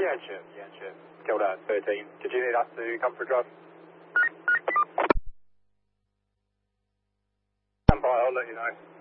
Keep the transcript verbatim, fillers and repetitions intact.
Yankton, Yankton, Kildare thirteen. Did you need us to come for a drive? Stand by, I'll let you know.